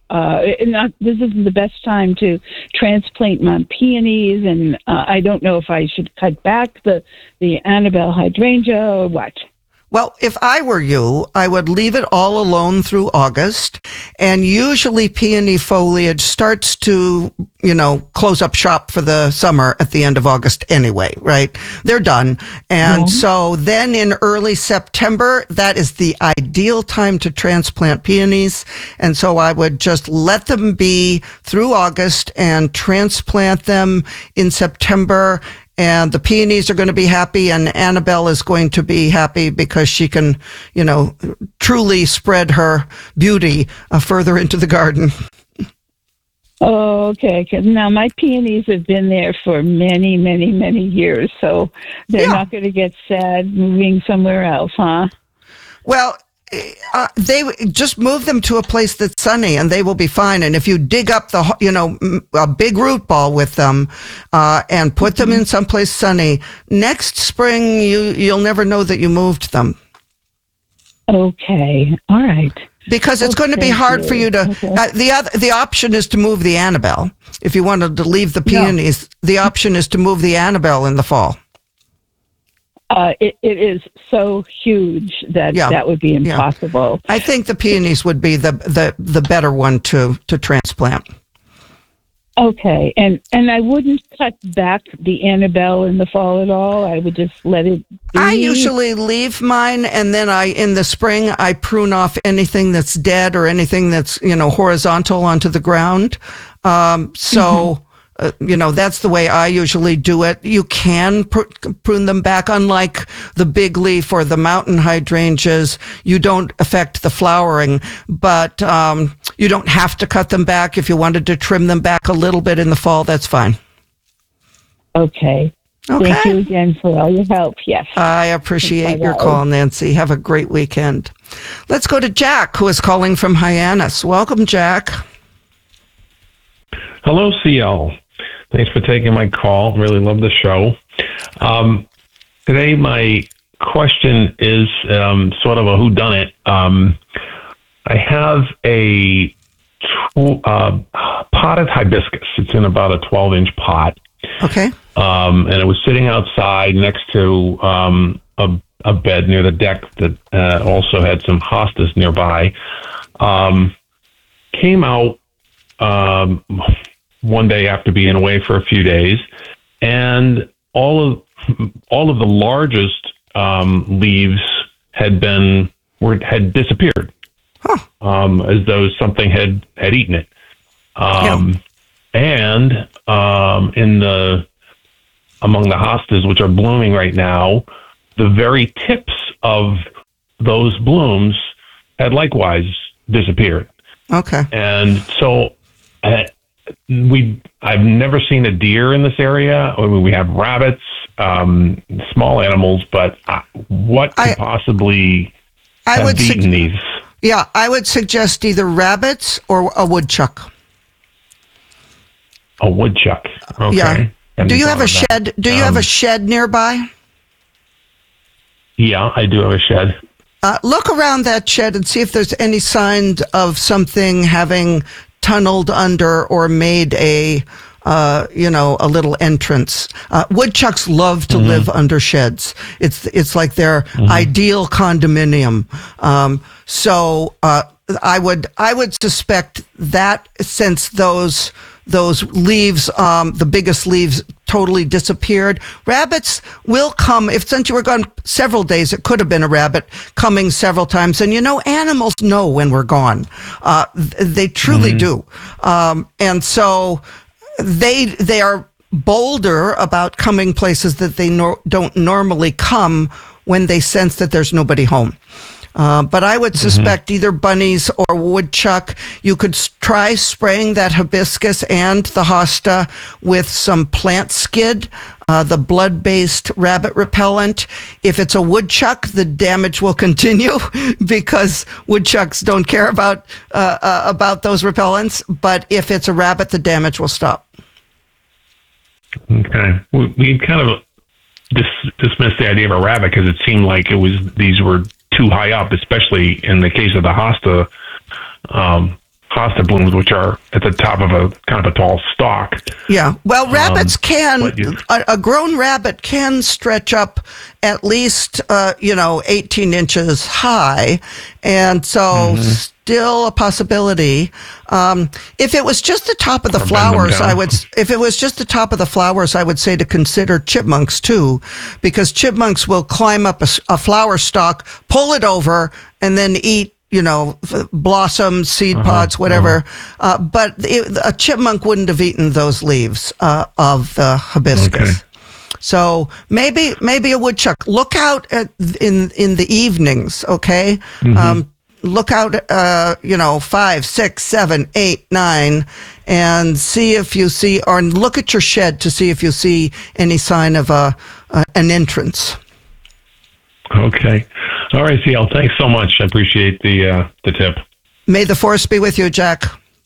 this isn't the best time to transplant my peonies, and I don't know if I should cut back the Annabelle hydrangea or what. Well, if I were you, I would leave it all alone through August. And usually peony foliage starts to, close up shop for the summer at the end of August anyway, right? They're done. And so then in early September, that is the ideal time to transplant peonies. And so I would just let them be through August and transplant them in September. And the peonies are going to be happy, and Annabelle is going to be happy because she can, truly spread her beauty further into the garden. Oh, okay. 'Cause now my peonies have been there for many, many, many years, so they're not going to get sad moving somewhere else, huh? Well, they just move them to a place that's sunny and they will be fine. And if you dig up a big root ball with them, and put them in someplace sunny, next spring, you'll never know that you moved them. Okay. All right. Because it's going to be hard for you to, the option is to move the Annabelle. If you wanted to leave the peonies, the option is to move the Annabelle in the fall. It is so huge that would be impossible. I think the peonies would be the better one to transplant. Okay, and I wouldn't cut back the Annabelle in the fall at all. I would just let it be. I usually leave mine, and then in the spring, I prune off anything that's dead or anything that's horizontal onto the ground. That's the way I usually do it. You can prune them back. Unlike the big leaf or the mountain hydrangeas, you don't affect the flowering, but you don't have to cut them back. If you wanted to trim them back a little bit in the fall, that's fine. Okay. Thank you again for all your help. Yes. I appreciate your call, Nancy. Have a great weekend. Let's go to Jack, who is calling from Hyannis. Welcome, Jack. Hello, CL. Thanks for taking my call. Really love the show. Today, my question is sort of a whodunit. I have a potted hibiscus. It's in about a 12-inch pot. Okay. And it was sitting outside next to a bed near the deck that also had some hostas nearby. Came out one day after being away for a few days, and all of the largest leaves had disappeared, as though something had eaten it. And among the hostas, which are blooming right now, the very tips of those blooms had likewise disappeared. Okay. And so I've never seen a deer in this area. I mean, we have rabbits, small animals, but what could possibly have eaten these? Yeah, I would suggest either rabbits or a woodchuck. A woodchuck. Okay. Yeah. Do you have a shed? Do you have a shed nearby? Yeah, I do have a shed. Look around that shed and see if there's any sign of something having tunneled under or made a little entrance. Woodchucks love to live under sheds. It's like their ideal condominium. So I would suspect that since those leaves, the biggest leaves totally disappeared. Rabbits will come. Since you were gone several days, it could have been a rabbit coming several times. And animals know when we're gone. They truly do. And so they are bolder about coming places that they don't normally come when they sense that there's nobody home. But I would suspect either bunnies or woodchuck. You could try spraying that hibiscus and the hosta with some plant skid, the blood-based rabbit repellent. If it's a woodchuck, the damage will continue because woodchucks don't care about those repellents. But if it's a rabbit, the damage will stop. Okay. We kind of dismissed the idea of a rabbit because it seemed like these were too high up, especially in the case of the hosta. hosta blooms, which are at the top of a kind of a tall stalk. Yeah. Well, rabbits can, you- a grown rabbit can stretch up at least, 18 inches high. And so still a possibility. If it was just the top of the flowers, if it was just the top of the flowers, I would say to consider chipmunks too, because chipmunks will climb up a flower stalk, pull it over, and then eat blossoms, seed pods, whatever. But a chipmunk wouldn't have eaten those leaves of the hibiscus. Okay. So maybe a woodchuck. Look out in the evenings, okay? Look out, 5, 6, 7, 8, 9, and see if you see, or look at your shed to see if you see any sign of an entrance. Okay. All right, CL. Thanks so much. I appreciate the tip. May the force be with you, Jack.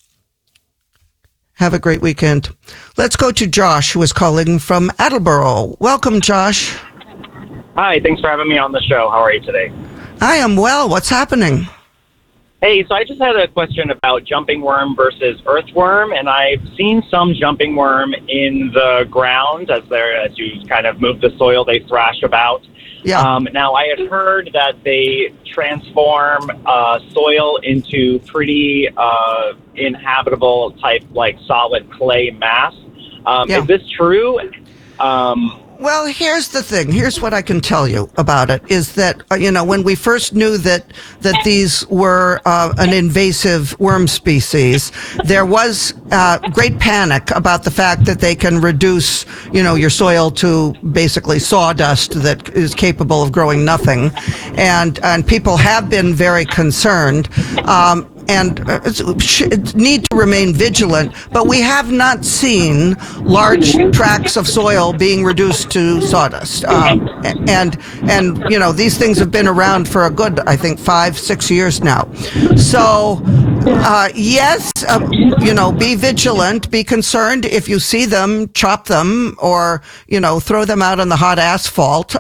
Have a great weekend. Let's go to Josh, who is calling from Attleboro. Welcome, Josh. Hi, thanks for having me on the show. How are you today? I am well. What's happening? Hey, so I just had a question about jumping worm versus earthworm, and I've seen some jumping worm in the ground as you kind of move the soil, they thrash about. Yeah. Now, I had heard that they transform soil into pretty inhabitable type, like solid clay mass. Is this true? Well, here's the thing. Here's what I can tell you about it is that, when we first knew that these were an invasive worm species, there was great panic about the fact that they can reduce, your soil to basically sawdust that is capable of growing nothing. And people have been very concerned. And need to remain vigilant, but we have not seen large tracts of soil being reduced to sawdust. And these things have been around for a good, I think, 5-6 years now. So, yes, be vigilant, be concerned if you see them, chop them, or, throw them out on the hot asphalt.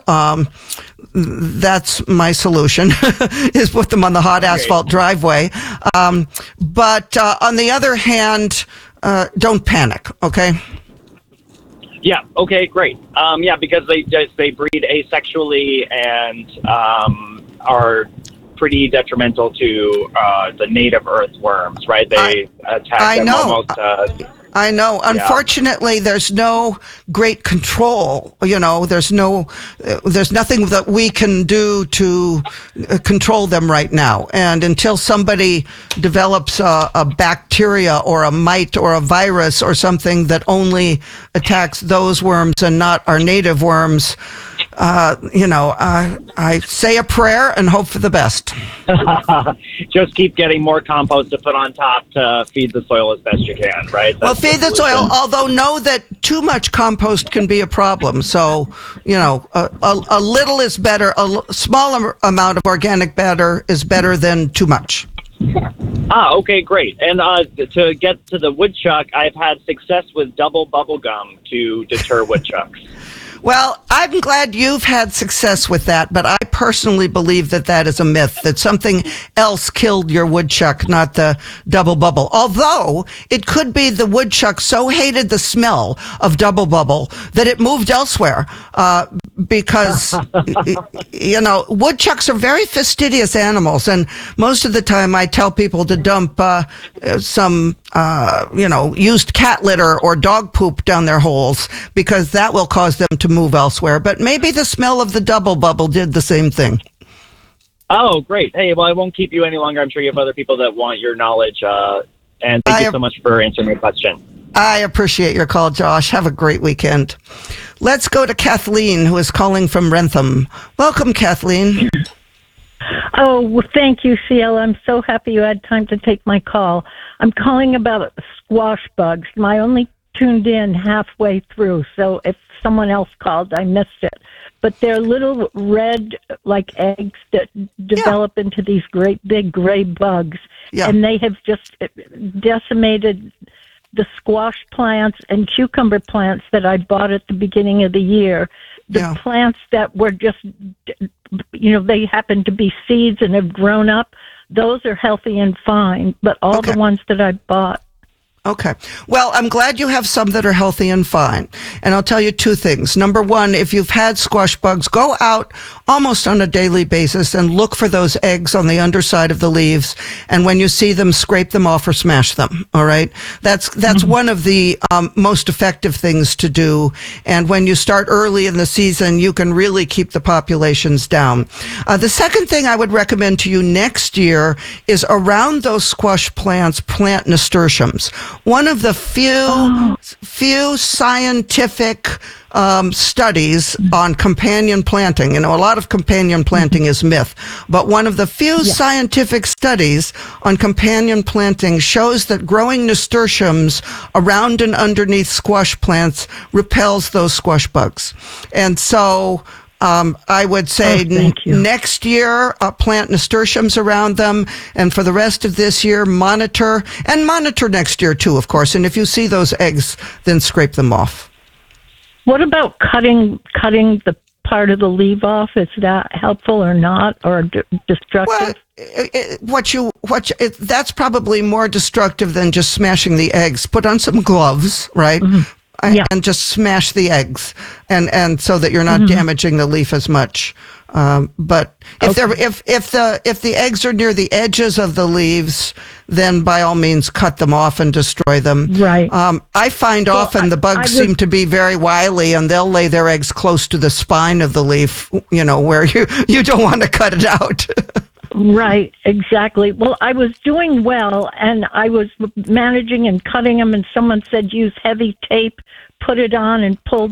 That's my solution, is put them on the hot asphalt driveway. But on the other hand, don't panic, okay? Yeah, okay, great. Because they breed asexually and are pretty detrimental to the native earthworms, right? They attack them almost... I know. Unfortunately, there's no great control. There's nothing that we can do to control them right now. And until somebody develops a bacteria or a mite or a virus or something that only attacks those worms and not our native worms, I say a prayer and hope for the best. Just keep getting more compost to put on top to feed the soil as best you can, right? Well, feed the soil, although know that too much compost can be a problem. So, a little is better. A small amount of organic matter is better than too much. Okay, great. And to get to the woodchuck, I've had success with double bubble gum to deter woodchucks. Well, I'm glad you've had success with that, but I personally believe that is a myth, that something else killed your woodchuck, not the double bubble. Although it could be the woodchuck so hated the smell of double bubble that it moved elsewhere, because, woodchucks are very fastidious animals. And most of the time I tell people to dump some used cat litter or dog poop down their holes, because that will cause them to move elsewhere. But maybe the smell of the double bubble did the same thing. Oh, great. Hey, well, I won't keep you any longer. I'm sure you have other people that want your knowledge. And thank you so much for answering my question. I appreciate your call, Josh. Have a great weekend. Let's go to Kathleen, who is calling from Rentham. Welcome, Kathleen. Oh, well, thank you, CL. I'm so happy you had time to take my call. I'm calling about squash bugs. I only tuned in halfway through, so if someone else called, I missed it. But they're little red, like eggs that develop into these great big gray bugs. Yeah. And they have just decimated the squash plants and cucumber plants that I bought at the beginning of the year. The plants that were just, they happen to be seeds and have grown up, those are healthy and fine, but all the ones that I bought. Okay. Well, I'm glad you have some that are healthy and fine. And I'll tell you two things. Number one, if you've had squash bugs, go out almost on a daily basis and look for those eggs on the underside of the leaves. And when you see them, scrape them off or smash them. All right. That's one of the most effective things to do. And when you start early in the season, you can really keep the populations down. The second thing I would recommend to you next year is around those squash plants, plant nasturtiums. One of the few scientific studies on companion planting. You know, a lot of companion planting is myth, but one of the few scientific studies on companion planting shows that growing nasturtiums around and underneath squash plants repels those squash bugs. And so I would say next year, plant nasturtiums around them. And for the rest of this year, monitor next year too, of course. And if you see those eggs, then scrape them off. What about cutting the part of the leaf off? Is that helpful or not, or destructive? Well, that's probably more destructive than just smashing the eggs. Put on some gloves, right? And just smash the eggs, and so that you're not damaging the leaf as much. But if the eggs are near the edges of the leaves, then by all means cut them off and destroy them. Right. I find often the bugs seem to be very wily, and they'll lay their eggs close to the spine of the leaf. You know, where you don't want to cut it out. Right, exactly. Well, I was doing well, and I was managing and cutting them, and someone said use heavy tape, put it on, and pull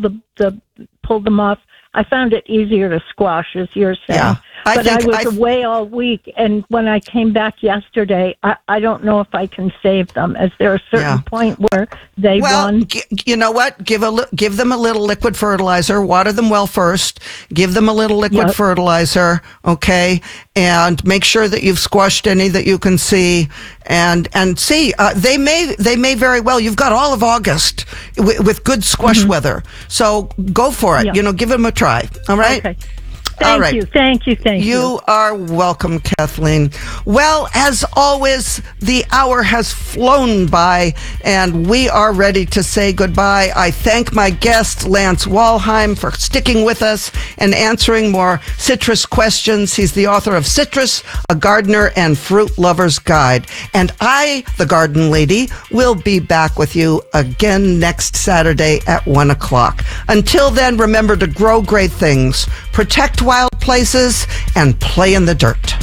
them off. I found it easier to squash, as you're saying. Yeah, I was away all week, and when I came back yesterday, I don't know if I can save them. Is there a certain point where they run? You know what? Give them a little liquid fertilizer. Water them well first. Give them a little liquid fertilizer, okay? And make sure that you've squashed any that you can see. And see, they may very well. You've got all of August with good squash weather, so go for it. You know, give them a try. All right. Okay. Thank you. You are welcome, Kathleen. Well, as always, the hour has flown by, and we are ready to say goodbye. I thank my guest, Lance Walheim, for sticking with us and answering more citrus questions. He's the author of Citrus, A Gardener and Fruit Lover's Guide. And I, the Garden Lady, will be back with you again next Saturday at 1 o'clock. Until then, remember to grow great things, protect wild places, and play in the dirt.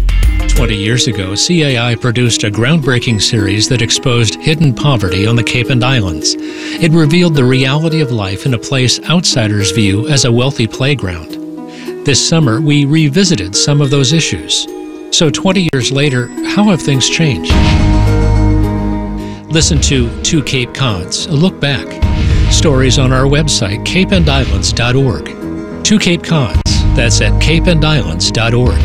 20 years ago, CAI produced a groundbreaking series that exposed hidden poverty on the Cape and Islands. It revealed the reality of life in a place outsiders view as a wealthy playground. This summer, we revisited some of those issues. So 20 years later, how have things changed? Listen to Two Cape Cods, a look back. Stories on our website, capeandislands.org. Two Cape Cods, that's at capeandislands.org.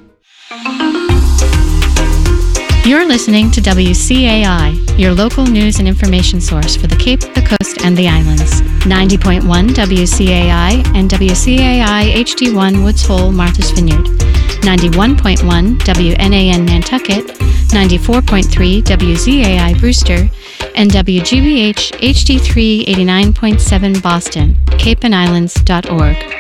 You're listening to WCAI, your local news and information source for the Cape, the Coast, and the Islands. 90.1 WCAI and WCAI HD1 Woods Hole, Martha's Vineyard. 91.1 WNAN Nantucket, 94.3 WZAI Brewster, and WGBH HD3 89.7 Boston, capeandislands.org.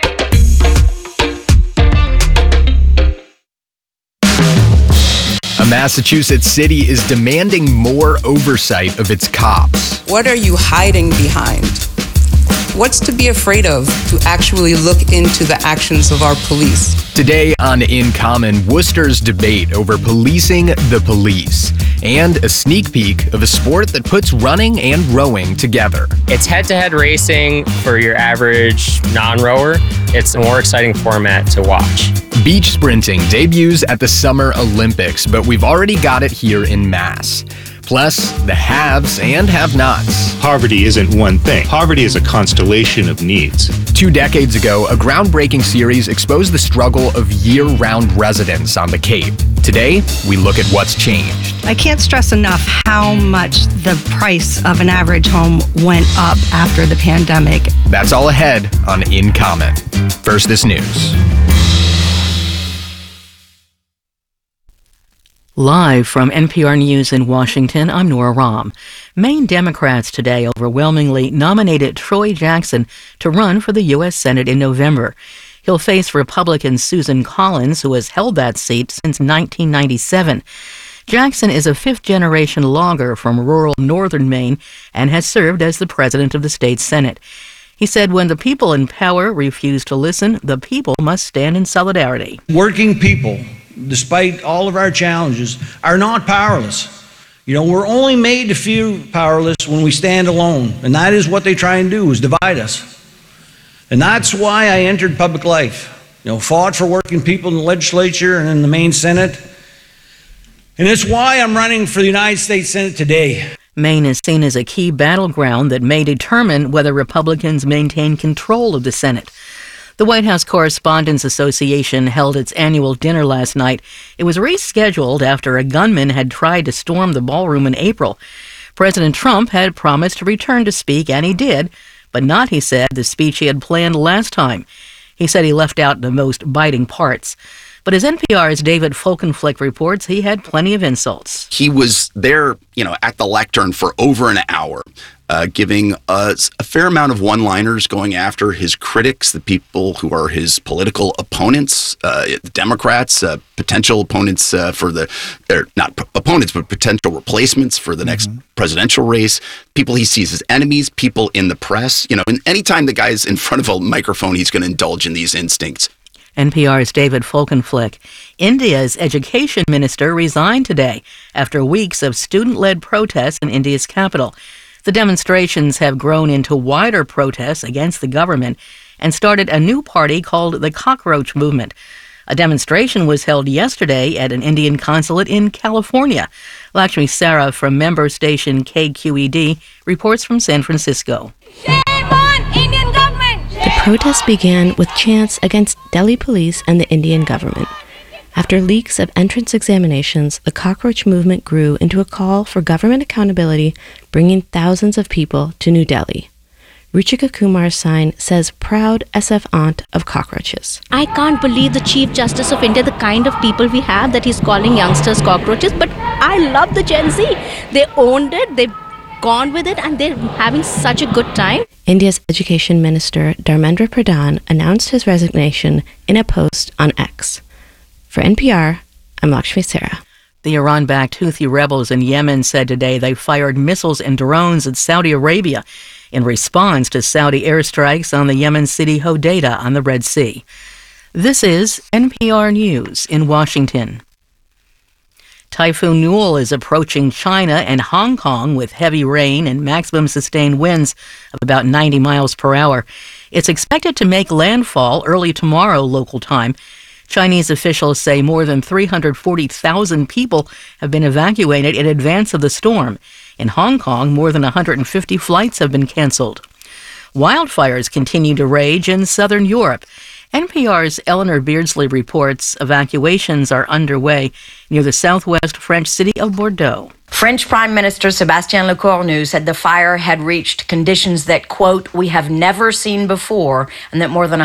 A Massachusetts city is demanding more oversight of its cops. What are you hiding behind? What's to be afraid of to actually look into the actions of our police? Today on In Common, Worcester's debate over policing the police, and a sneak peek of a sport that puts running and rowing together. It's head-to-head racing for your average non-rower. It's a more exciting format to watch. Beach sprinting debuts at the Summer Olympics, but we've already got it here in Mass. Plus, the haves and have-nots. Poverty isn't one thing. Poverty is a constellation of needs. 2 decades ago, a groundbreaking series exposed the struggle of year-round residents on the Cape. Today, we look at what's changed. I can't stress enough how much the price of an average home went up after the pandemic. That's all ahead on In Common. First, this news. Live from NPR News in Washington, I'm Nora Rahm. Maine Democrats today overwhelmingly nominated Troy Jackson to run for the U.S. Senate in November. He'll face Republican Susan Collins, who has held that seat since 1997. Jackson is a fifth-generation logger from rural northern Maine and has served as the president of the state Senate. He said when the people in power refuse to listen, the people must stand in solidarity. Working people, despite all of our challenges, are not powerless. We're only made to feel powerless when we stand alone, and that is what they try and do, is divide us. And that's why I entered public life. Fought for working people in the legislature and in the Maine Senate. And it's why I'm running for the United States Senate today. Maine is seen as a key battleground that may determine whether Republicans maintain control of the Senate. The White House Correspondents Association held its annual dinner last night. It was rescheduled after a gunman had tried to storm the ballroom in April. President Trump had promised to return to speak, and he did, but not, he said, the speech he had planned last time. He said he left out the most biting parts. But as NPR's David Folkenflik reports, he had plenty of insults. He was there, at the lectern for over an hour, giving us a fair amount of one-liners going after his critics, the people who are his political opponents, Democrats, potential opponents not opponents, but potential replacements for the next presidential race, people he sees as enemies, people in the press. And anytime the guy's in front of a microphone, he's going to indulge in these instincts. NPR's David Folkenflik. India's education minister resigned today after weeks of student-led protests in India's capital. The demonstrations have grown into wider protests against the government and started a new party called the Cockroach Movement. A demonstration was held yesterday at an Indian consulate in California. Lakshmi Sarah from member station KQED reports from San Francisco. The protest began with chants against Delhi police and the Indian government. After leaks of entrance examinations, the Cockroach Movement grew into a call for government accountability, bringing thousands of people to New Delhi. Ruchika Kumar Sain says proud SF aunt of cockroaches. I can't believe the Chief Justice of India, the kind of people we have, that he's calling youngsters cockroaches, but I love the Gen Z. They owned it, they've gone with it, and they're having such a good time. India's Education Minister Dharmendra Pradhan announced his resignation in a post on X. For NPR, I'm Lakshmi Sarah. The Iran-backed Houthi rebels in Yemen said today they fired missiles and drones at Saudi Arabia in response to Saudi airstrikes on the Yemen city Hodeidah on the Red Sea. This is NPR News in Washington. Typhoon Newell is approaching China and Hong Kong with heavy rain and maximum sustained winds of about 90 miles per hour. It's expected to make landfall early tomorrow local time. Chinese officials say more than 340,000 people have been evacuated in advance of the storm. In Hong Kong, more than 150 flights have been canceled. Wildfires continue to rage in southern Europe. NPR's Eleanor Beardsley reports evacuations are underway near the southwest French city of Bordeaux. French Prime Minister Sébastien Lecornu said the fire had reached conditions that, quote, we have never seen before, and that more than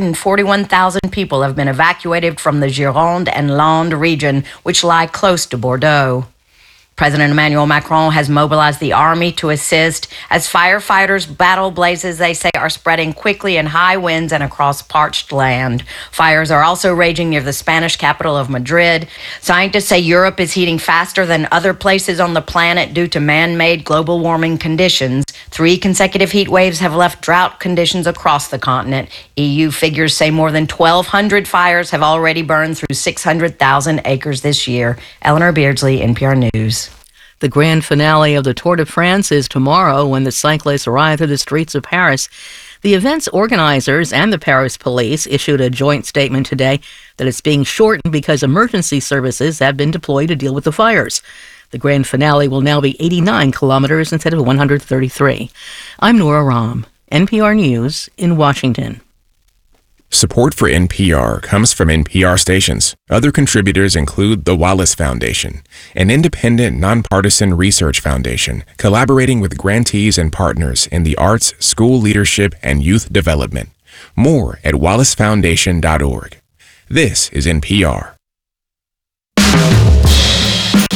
141,000 people have been evacuated from the Gironde and Landes region, which lie close to Bordeaux. President Emmanuel Macron has mobilized the army to assist as firefighters battle blazes they say are spreading quickly in high winds and across parched land. Fires are also raging near the Spanish capital of Madrid. Scientists say Europe is heating faster than other places on the planet due to man-made global warming conditions. 3 consecutive heat waves have left drought conditions across the continent. EU figures say more than 1,200 fires have already burned through 600,000 acres this year. Eleanor Beardsley, NPR News. The grand finale of the Tour de France is tomorrow when the cyclists arrive through the streets of Paris. The event's organizers and the Paris police issued a joint statement today that it's being shortened because emergency services have been deployed to deal with the fires. The grand finale will now be 89 kilometers instead of 133. I'm Nora Rahm, NPR News in Washington. Support for NPR comes from NPR stations. Other contributors include the Wallace Foundation, an independent, nonpartisan research foundation collaborating with grantees and partners in the arts, school leadership, and youth development. More at wallacefoundation.org. This is NPR.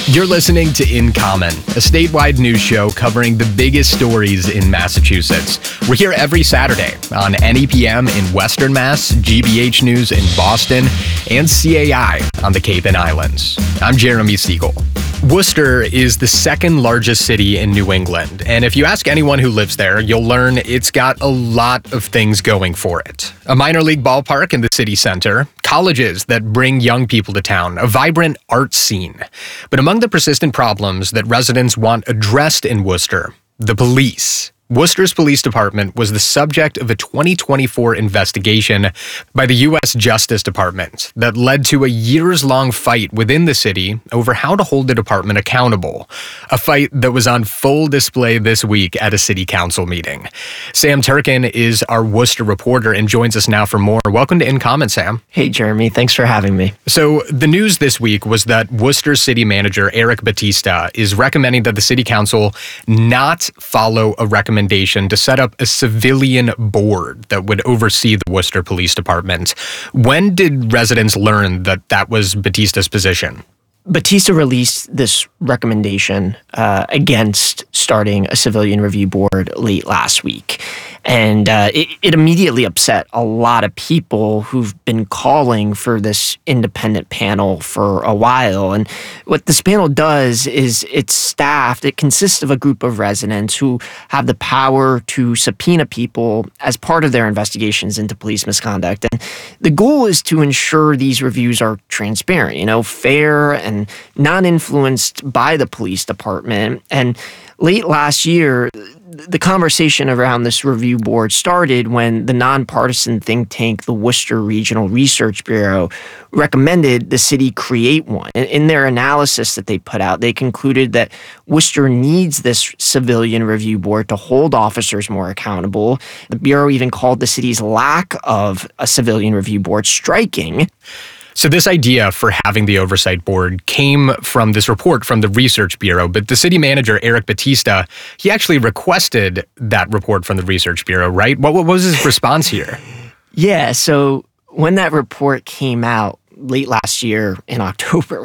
You're listening to In Common, a statewide news show covering the biggest stories in Massachusetts. We're here every Saturday on NEPM in Western Mass, GBH News in Boston, and CAI on the Cape and Islands. I'm Jeremy Siegel. Worcester is the second largest city in New England, and if you ask anyone who lives there, you'll learn it's got a lot of things going for it. A minor league ballpark in the city center, colleges that bring young people to town, a vibrant art scene. But among the persistent problems that residents want addressed in Worcester, the police. Worcester's police department was the subject of a 2024 investigation by the U.S. Justice Department that led to a years-long fight within the city over how to hold the department accountable, a fight that was on full display this week at a city council meeting. Sam Turkin is our Worcester reporter and joins us now for more. Welcome to In Common, Sam. Hey, Jeremy. Thanks for having me. So the news this week was that Worcester City Manager Eric Batista is recommending that the city council not follow a recommendation to set up a civilian board that would oversee the Worcester Police Department. When did residents learn that that was Batista's position? Batista released this recommendation against starting a civilian review board late last week. And it immediately upset a lot of people who've been calling for this independent panel for a while. And what this panel does is it's staffed. It consists of a group of residents who have the power to subpoena people as part of their investigations into police misconduct. And the goal is to ensure these reviews are transparent, fair and not influenced by the police department. And late last year, the conversation around this review board started when the nonpartisan think tank, the Worcester Regional Research Bureau, recommended the city create one. In their analysis that they put out, they concluded that Worcester needs this civilian review board to hold officers more accountable. The Bureau even called the city's lack of a civilian review board striking. So this idea for having the oversight board came from this report from the Research Bureau, but the city manager, Eric Batista, he actually requested that report from the Research Bureau, right? What was his response here? Yeah, so when that report came out late last year in October,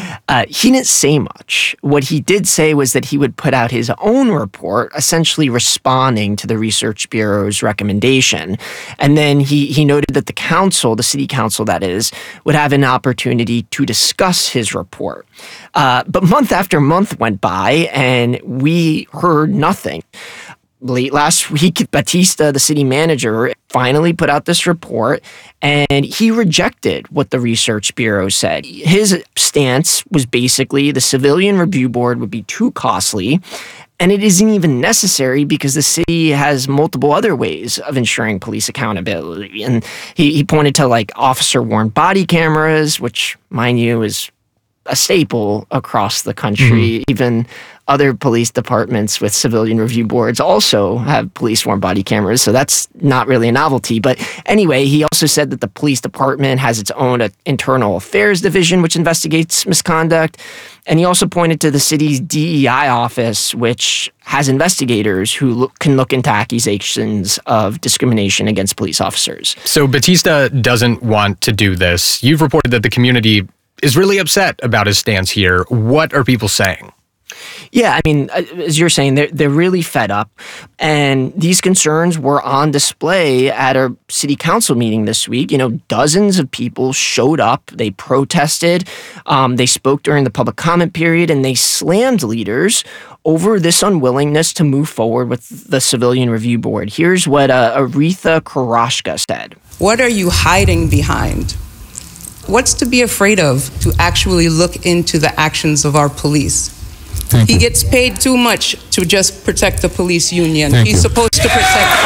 he didn't say much. What he did say was that he would put out his own report, essentially responding to the Research Bureau's recommendation. And then he noted that the council, the city council that is, would have an opportunity to discuss his report. But month after month went by and we heard nothing. Late last week, Batista, the city manager, finally put out this report, and he rejected what the Research Bureau said. His stance was basically the civilian review board would be too costly, and it isn't even necessary because the city has multiple other ways of ensuring police accountability. And he pointed to officer-worn body cameras, which, mind you, is a staple across the country. Even other police departments with civilian review boards also have police-worn body cameras, so that's not really a novelty. But anyway, he also said that the police department has its own internal affairs division, which investigates misconduct. And he also pointed to the city's DEI office, which has investigators who can look into accusations of discrimination against police officers. So Batista doesn't want to do this. You've reported that the community is really upset about his stance here. What are people saying? Yeah, I mean, as you're saying, they're really fed up. And these concerns were on display at a city council meeting this week. Dozens of people showed up. They protested. They spoke during the public comment period, and they slammed leaders over this unwillingness to move forward with the Civilian Review Board. Here's what Aretha Koroshka said. What are you hiding behind? What's to be afraid of to actually look into the actions of our police? He gets paid too much to just protect the police union. He's supposed to protect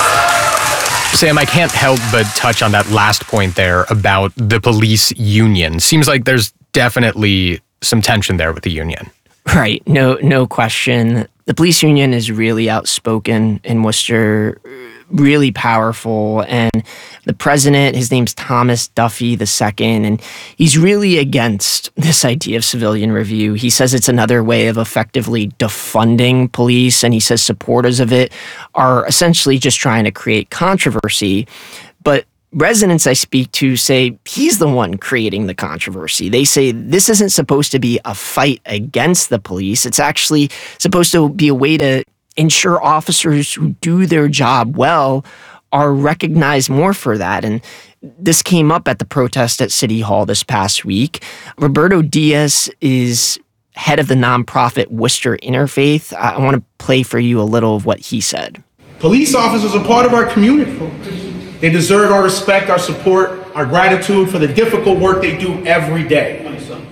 us. Sam, I can't help but touch on that last point there about the police union. Seems like there's definitely some tension there with the union. Right. No question. The police union is really outspoken in Worcester, really powerful. And the president, his name's Thomas Duffy II, and he's really against this idea of civilian review. He says it's another way of effectively defunding police, and he says supporters of it are essentially just trying to create controversy. But residents I speak to say he's the one creating the controversy. They say this isn't supposed to be a fight against the police. It's actually supposed to be a way to ensure officers who do their job well are recognized more for that. And this came up at the protest at City Hall this past week. Roberto Diaz is head of the nonprofit Worcester Interfaith. I want to play for you a little of what he said. Police officers are part of our community. They deserve our respect, our support, our gratitude for the difficult work they do every day.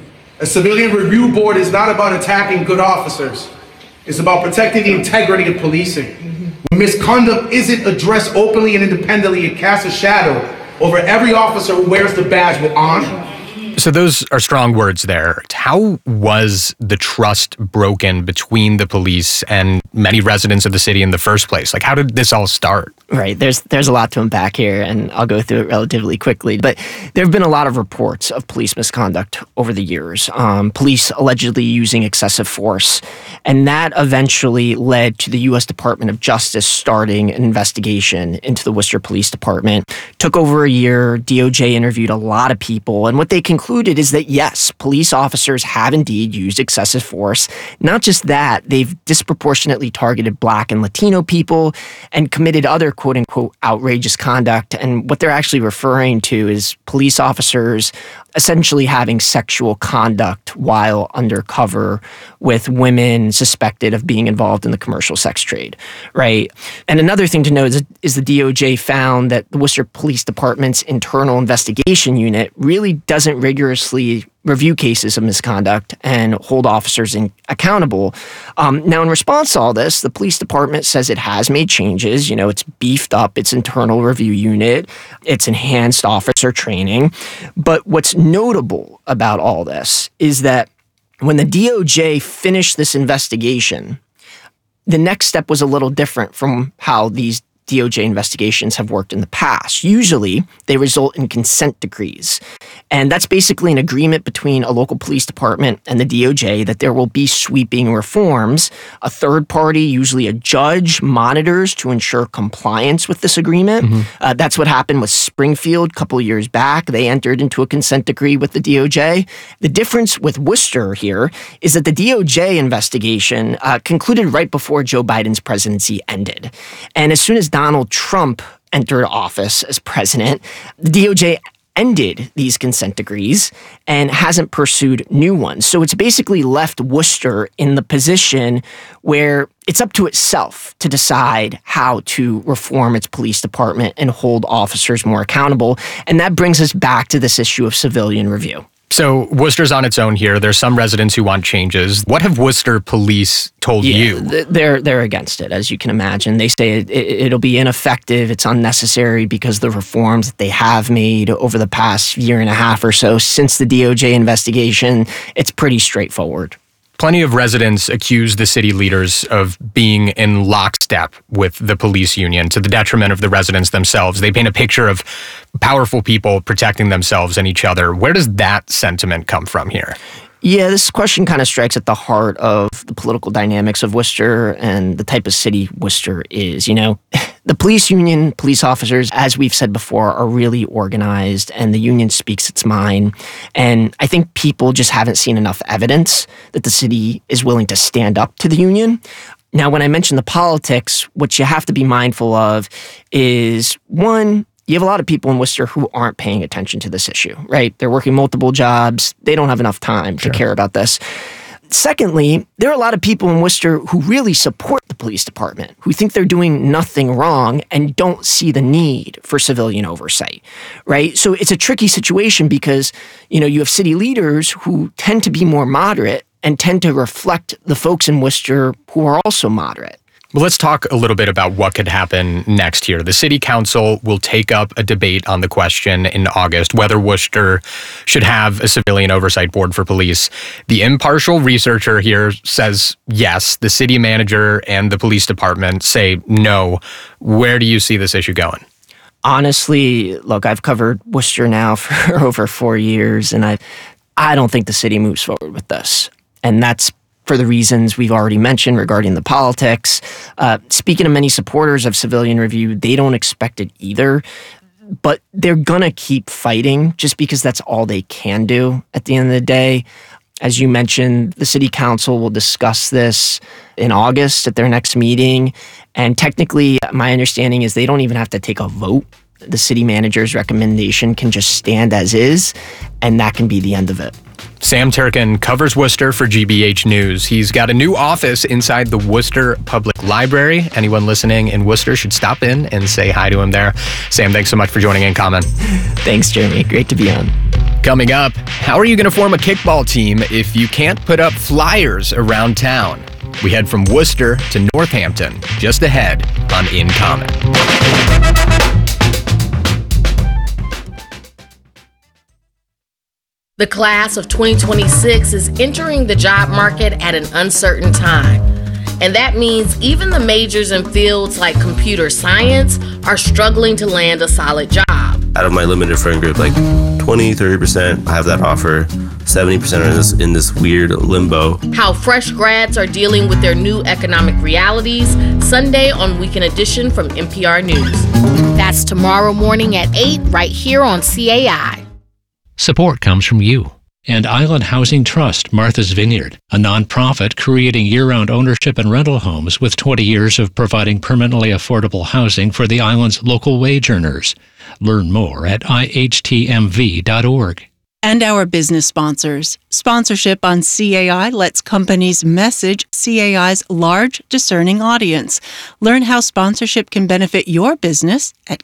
A civilian review board is not about attacking good officers. It's about protecting the integrity of policing. When misconduct isn't addressed openly and independently, it casts a shadow over every officer who wears the badge with honor. So those are strong words there. How was the trust broken between the police and many residents of the city in the first place? Like, how did this all start? Right. There's a lot to unpack here, and I'll go through it relatively quickly. But there have been a lot of reports of police misconduct over the years. Police allegedly using excessive force. And that eventually led to the U.S. Department of Justice starting an investigation into the Worcester Police Department. Took over a year. DOJ interviewed a lot of people. And what they concluded is that, yes, police officers have indeed used excessive force. Not just that, they've disproportionately targeted Black and Latino people and committed other quote-unquote outrageous conduct. And what they're actually referring to is police officers essentially having sexual conduct while undercover with women suspected of being involved in the commercial sex trade, right? And another thing to note is the DOJ found that the Worcester Police Department's internal investigation unit really doesn't rigorously review cases of misconduct and hold officers accountable. Now, in response to all this, the police department says it has made changes. You know, it's beefed up its internal review unit. It's enhanced officer training. But what's notable about all this is that when the DOJ finished this investigation, the next step was a little different from how these DOJ investigations have worked in the past. Usually, they result in consent decrees. And that's basically an agreement between a local police department and the DOJ that there will be sweeping reforms. A third party, usually a judge, monitors to ensure compliance with this agreement. Mm-hmm. That's what happened with Springfield a couple of years back. They entered into a consent decree with the DOJ. The difference with Worcester here is that the DOJ investigation concluded right before Joe Biden's presidency ended. And as soon as Donald Trump entered office as president, the DOJ ended these consent decrees and hasn't pursued new ones. So it's basically left Worcester in the position where it's up to itself to decide how to reform its police department and hold officers more accountable. And that brings us back to this issue of civilian review. So Worcester's on its own here. There's some residents who want changes. What have Worcester police told you? They're against it, as you can imagine. They say it'll be ineffective. It's unnecessary because the reforms that they have made over the past year and a half or so since the DOJ investigation, it's pretty straightforward. Plenty of residents accuse the city leaders of being in lockstep with the police union to the detriment of the residents themselves. They paint a picture of powerful people protecting themselves and each other. Where does that sentiment come from here? Yeah, this question kind of strikes at the heart of the political dynamics of Worcester and the type of city Worcester is. You know, the police union, police officers, as we've said before, are really organized and the union speaks its mind. And I think people just haven't seen enough evidence that the city is willing to stand up to the union. Now, when I mention the politics, what you have to be mindful of is, one, you have a lot of people in Worcester who aren't paying attention to this issue, right? They're working multiple jobs. They don't have enough time to care about this. Secondly, there are a lot of people in Worcester who really support the police department, who think they're doing nothing wrong and don't see the need for civilian oversight, right? So it's a tricky situation because, you know, you have city leaders who tend to be more moderate and tend to reflect the folks in Worcester who are also moderate. Well, let's talk a little bit about what could happen next here. The city council will take up a debate on the question in August, whether Worcester should have a civilian oversight board for police. The impartial researcher here says yes. The city manager and the police department say no. Where do you see this issue going? Honestly, look, I've covered Worcester now for over 4 years, and I don't think the city moves forward with this. And that's for the reasons we've already mentioned regarding the politics. Speaking to many supporters of civilian review, they don't expect it either. but they're going to keep fighting just because that's all they can do at the end of the day. As you mentioned, the city council will discuss this in August at their next meeting. And technically, my understanding is they don't even have to take a vote. The city manager's recommendation can just stand as is, and that can be the end of it. Sam Turkin covers Worcester for GBH News. He's got a new office inside the Worcester Public Library. Anyone listening in Worcester should stop in and say hi to him there. Sam, thanks so much for joining In Common. Thanks, Jeremy. Great to be on. Coming up, how are you going to form a kickball team if you can't put up flyers around town? We head from Worcester to Northampton, just ahead on In Common. The class of 2026 is entering the job market at an uncertain time. And that means even the majors in fields like computer science are struggling to land a solid job. Out of my limited friend group, like 20, 30% have that offer. 70% are in this weird limbo. How fresh grads are dealing with their new economic realities, Sunday on Weekend Edition from NPR News. That's tomorrow morning at 8 right here on CAI. Support comes from you and Island Housing Trust, Martha's Vineyard, a nonprofit creating year-round ownership and rental homes with 20 years of providing permanently affordable housing for the island's local wage earners. Learn more at ihtmv.org. And our business sponsors. Sponsorship on CAI lets companies message CAI's large, discerning audience. Learn how sponsorship can benefit your business at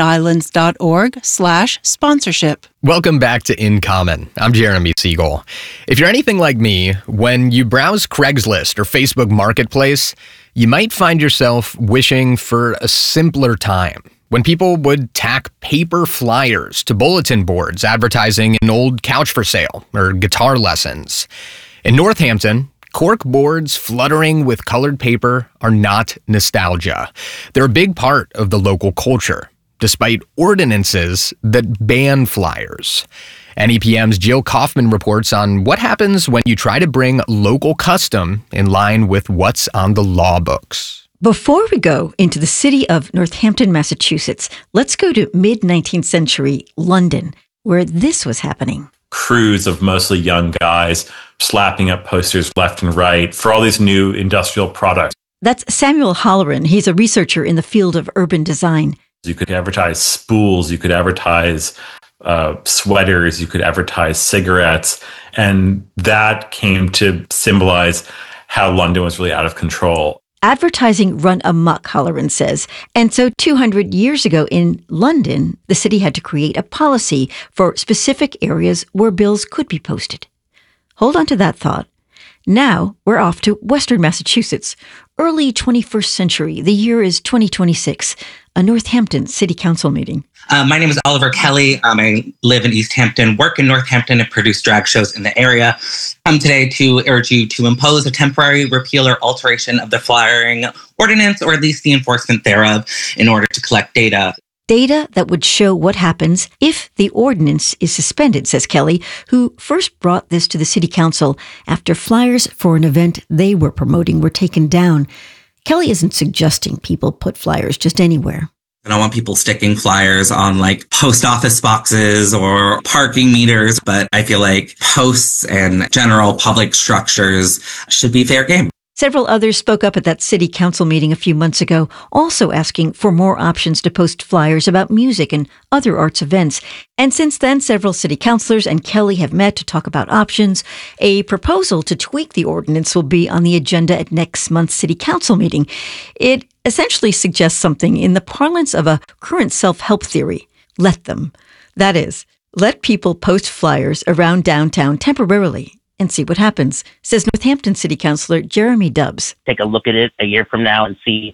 capeandislands.org/sponsorship. Welcome back to In Common. I'm Jeremy Siegel. If you're anything like me, when you browse Craigslist or Facebook Marketplace, you might find yourself wishing for a simpler time, when people would tack paper flyers to bulletin boards advertising an old couch for sale or guitar lessons. In Northampton, cork boards fluttering with colored paper are not nostalgia. They're a big part of the local culture, despite ordinances that ban flyers. NEPM's Jill Kaufman reports on what happens when you try to bring local custom in line with what's on the law books. Before we go into the city of Northampton, Massachusetts, let's go to mid-19th century London, where this was happening. Crews of mostly young guys slapping up posters left and right for all these new industrial products. That's Samuel Holleran. He's a researcher in the field of urban design. You could advertise spools, you could advertise sweaters, you could advertise cigarettes, and that came to symbolize how London was really out of control. Advertising run amok, Holleran says. And so 200 years ago in London, the city had to create a policy for specific areas where bills could be posted. Hold on to that thought. Now we're off to Western Massachusetts. Early 21st century, the year is 2026, a Northampton City Council meeting. My name is Oliver Kelly. I live in East Hampton, work in Northampton, and produce drag shows in the area. I'm today to urge you to impose a temporary repeal or alteration of the flyering ordinance, or at least the enforcement thereof, in order to collect data. Data that would show what happens if the ordinance is suspended, says Kelly, who first brought this to the city council after flyers for an event they were promoting were taken down. Kelly isn't suggesting people put flyers just anywhere. I don't want people sticking flyers on like post office boxes or parking meters, but I feel like posts and general public structures should be fair game. Several others spoke up at that city council meeting a few months ago, also asking for more options to post flyers about music and other arts events. And since then, several city councilors and Kelly have met to talk about options. A proposal to tweak the ordinance will be on the agenda at next month's city council meeting. It essentially suggests something in the parlance of a current self-help theory. Let them. That is, let people post flyers around downtown temporarily and see what happens, says Northampton City Councilor Jeremy Dubbs. Take a look at it a year from now and see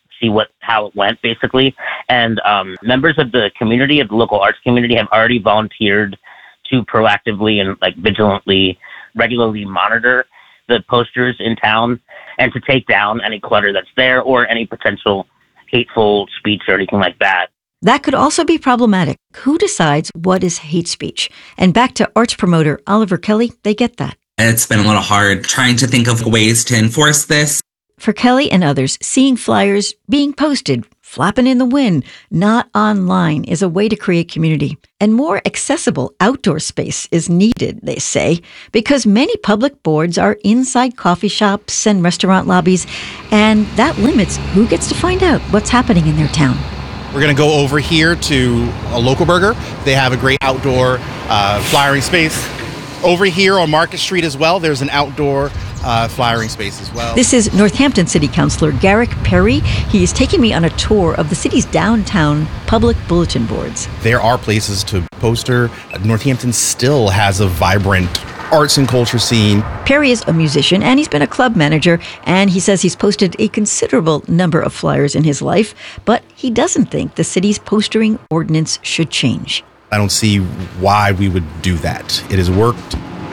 how it went, basically. And members of the community, of the local arts community, have already volunteered to proactively and vigilantly, regularly monitor the posters in town and to take down any clutter that's there or any potential hateful speech or anything like that. That could also be problematic. Who decides what is hate speech? And back to arts promoter Oliver Kelly, they get that. It's been a little hard trying to think of ways to enforce this. For Kelly and others, seeing flyers being posted flapping in the wind, not online, is a way to create community. And more accessible outdoor space is needed, they say, because many public boards are inside coffee shops and restaurant lobbies, and that limits who gets to find out what's happening in their town. We're going to go over here to a Local Burger. They have a great outdoor flyering space. Over here on Market Street as well, there's an outdoor flyering space as well. This is Northampton City Councilor Garrick Perry. He is taking me on a tour of the city's downtown public bulletin boards. There are places to poster. Northampton still has a vibrant arts and culture scene. Perry is a musician and he's been a club manager, and he says he's posted a considerable number of flyers in his life, but he doesn't think the city's postering ordinance should change. I don't see why we would do that. It has worked.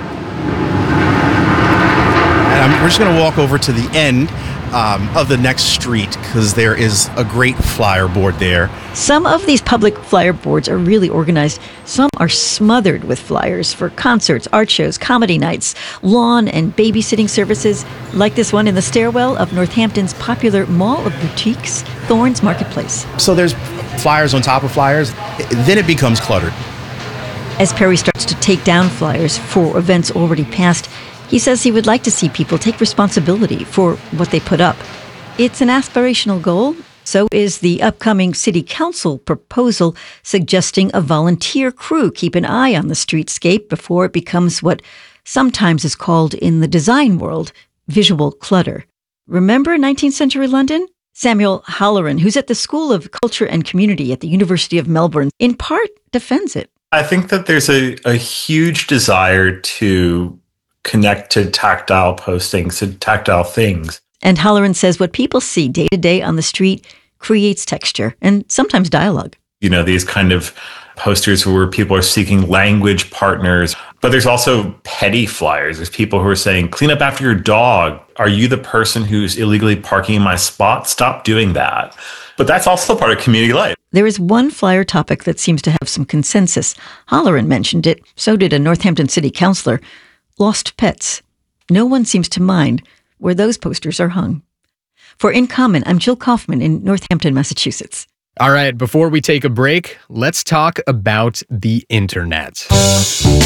And we're just going to walk over to the end of the next street because there is a great flyer board there. Some of these public flyer boards are really organized. Some are smothered with flyers for concerts, art shows, comedy nights, lawn and babysitting services, like this one in the stairwell of Northampton's popular Mall of Boutiques, Thorns Marketplace. So there's flyers on top of flyers. Then it becomes cluttered. As Perry starts to take down flyers for events already passed, he says he would like to see people take responsibility for what they put up. It's an aspirational goal. So is the upcoming city council proposal suggesting a volunteer crew keep an eye on the streetscape before it becomes what sometimes is called in the design world visual clutter. Remember 19th century London? Samuel Halloran, who's at the School of Culture and Community at the University of Melbourne, in part defends it. I think that there's a huge desire to connect to tactile postings, to tactile things. And Halloran says what people see day to day on the street creates texture and sometimes dialogue. You know, these kind of posters where people are seeking language partners. But there's also petty flyers. There's people who are saying, clean up after your dog. Are you the person who's illegally parking in my spot? Stop doing that. But that's also part of community life. There is one flyer topic that seems to have some consensus. Halloran mentioned it. So did a Northampton city councilor. Lost pets. No one seems to mind where those posters are hung. For In Common, I'm Jill Kaufman in Northampton, Massachusetts. All right, before we take a break, let's talk about the internet.